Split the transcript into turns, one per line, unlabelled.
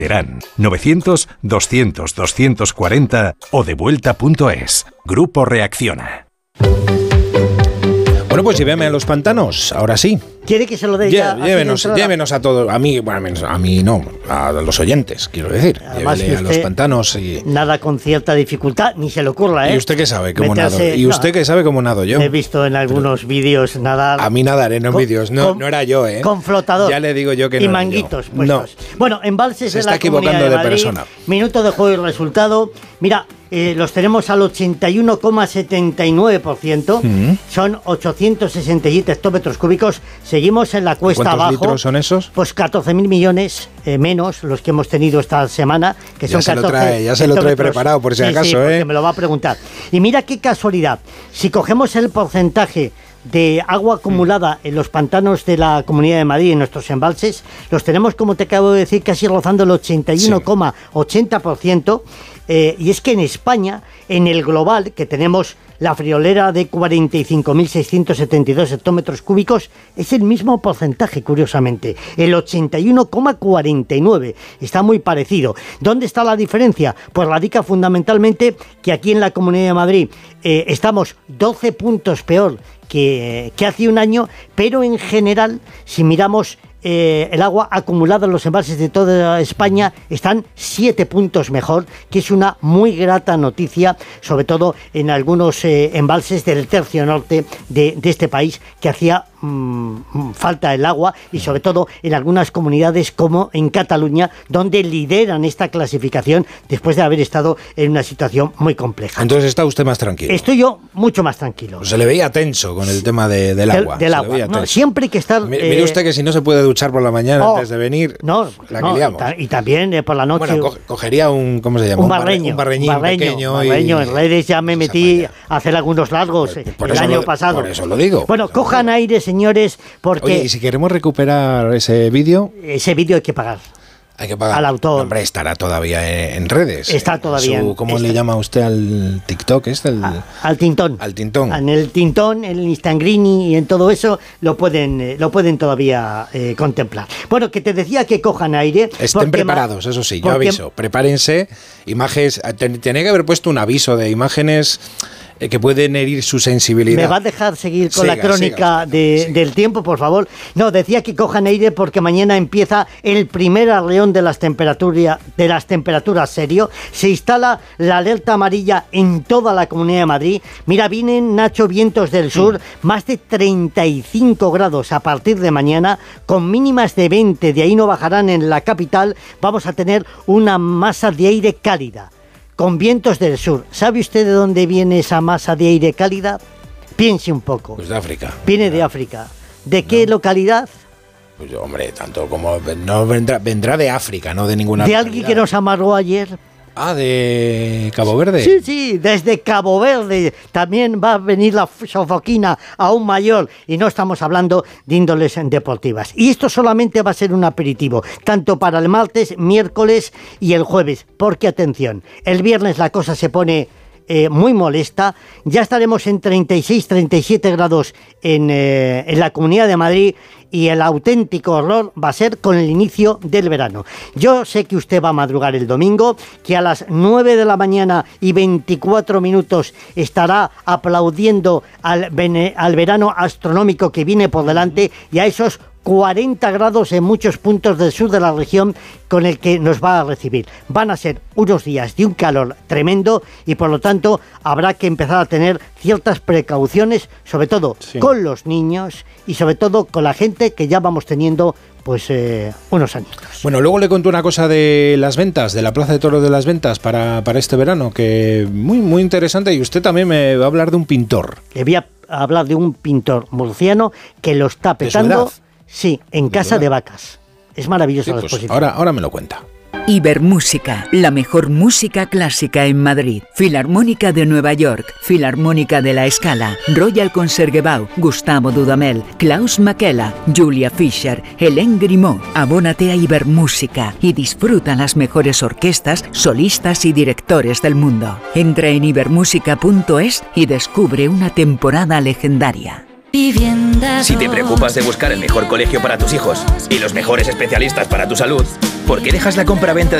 Serán 900-200-240 o devuelta.es. Grupo Reacciona.
Bueno, pues lléveme a los pantanos, ahora sí.
¿Quiere que se lo dé ya?
Llévenos a todos, a mí no, a los oyentes, quiero decir.
Además,
llévele a los pantanos y...
Nada con cierta dificultad, ni se le ocurra, ¿eh?
¿Y usted qué sabe cómo nado? ¿Y usted qué sabe cómo nado yo?
He visto en algunos vídeos nadar...
A mí nadar en los vídeos, no era yo, ¿eh?
Con flotador.
Ya le digo yo que no.
Y manguitos puestos. No. Bueno, embalses de la Comunidad de Madrid, persona. Minuto de juego y resultado. Mira, los tenemos al 81,79%. Son 867 hectómetros cúbicos. Seguimos en la cuesta abajo.
¿Cuántos litros son esos?
Pues 14.000 millones menos los que hemos tenido esta semana, que son 14.
Ya se lo trae preparado por si acaso,
porque me lo va a preguntar. Y mira qué casualidad. Si cogemos el porcentaje de agua acumulada en los pantanos de la Comunidad de Madrid, en nuestros embalses, los tenemos, como te acabo de decir, casi rozando el 81,80%. Y es que en España, en el global, que tenemos la friolera de 45.672 hectómetros cúbicos, es el mismo porcentaje, curiosamente, el 81,49. Está muy parecido. ¿Dónde está la diferencia? Pues radica fundamentalmente que aquí en la Comunidad de Madrid estamos 12 puntos peor que hace un año, pero en general, si miramos el agua acumulada en los embalses de toda España, están 7 puntos mejor, que es una muy grata noticia, sobre todo en algunos embalses del tercio norte de este país, que hacía falta el agua, y sobre todo en algunas comunidades como en Cataluña, donde lideran esta clasificación después de haber estado en una situación muy compleja.
Entonces está usted más tranquilo.
Estoy yo mucho más tranquilo.
Pues se le veía tenso con el tema del agua.
Del agua. No, siempre hay que estar...
Mire usted que si no se puede duchar por la mañana antes de venir, la que liamos.
Y también por la noche...
Bueno, cogería un... ¿Cómo se llama?
Un barreño pequeño. En redes ya me metí a hacer algunos largos el año pasado.
Por eso lo digo.
Bueno, cojan aire, señores, porque...
Oye, y si queremos recuperar ese vídeo...
Ese vídeo hay que pagar.
Hay que pagar.
Al autor.
No, hombre, estará todavía en redes.
Está todavía.
¿Cómo le llama usted al TikTok?
Al Tintón.
Al Tintón.
En el Tintón, en el Instagrini y en todo eso lo pueden todavía contemplar. Bueno, que te decía que cojan aire.
Estén preparados, eso sí, yo aviso. Prepárense. Imágenes. Tenía que haber puesto un aviso de imágenes que pueden herir su sensibilidad.
¿Me va a dejar seguir con la crónica del tiempo, por favor? No, decía que cojan aire porque mañana empieza el primer arreón de las temperaturas serio. Se instala la alerta amarilla en toda la Comunidad de Madrid. Mira, vienen, Nacho, vientos del sur, más de 35 grados a partir de mañana, con mínimas de 20, de ahí no bajarán en la capital. Vamos a tener una masa de aire cálida, con vientos del sur. ¿Sabe usted de dónde viene esa masa de aire cálida? Piense un poco.
Pues de África.
Viene de África. ¿De qué localidad?
Pues hombre, tanto como... No vendrá de África, no de ninguna
¿De
localidad.
alguien que nos amargó ayer?
Ah, ¿de Cabo Verde?
Sí, desde Cabo Verde también va a venir la sofoquina aún mayor, y no estamos hablando de índoles deportivas. Y esto solamente va a ser un aperitivo, tanto para el martes, miércoles y el jueves, porque atención, el viernes la cosa se pone muy molesta. Ya estaremos en 36, 37 grados en la Comunidad de Madrid, y el auténtico horror va a ser con el inicio del verano. Yo sé que usted va a madrugar el domingo, que a las 9 de la mañana y 24 minutos estará aplaudiendo al verano astronómico que viene por delante, y a esos 40 grados en muchos puntos del sur de la región con el que nos va a recibir. Van a ser unos días de un calor tremendo, y por lo tanto habrá que empezar a tener ciertas precauciones, sobre todo con los niños y sobre todo con la gente que ya vamos teniendo pues unos años.
Bueno, luego le cuento una cosa de las ventas, de la Plaza de Toros de las Ventas para este verano, que muy interesante, y usted también me va a hablar de un pintor.
Le voy a hablar de un pintor murciano que lo está petando. Sí, en Casa de Vacas. Es maravillosa la exposición.
Ahora me lo cuenta.
Ibermúsica, la mejor música clásica en Madrid. Filarmónica de Nueva York, Filarmónica de La Scala, Royal Concertgebouw, Gustavo Dudamel, Klaus Makela, Julia Fischer, Hélène Grimaud. Abónate a Ibermúsica y disfruta las mejores orquestas, solistas y directores del mundo. Entra en ibermúsica.es y descubre una temporada legendaria.
Si te preocupas de buscar el mejor colegio para tus hijos y los mejores especialistas para tu salud, ¿por qué dejas la compra-venta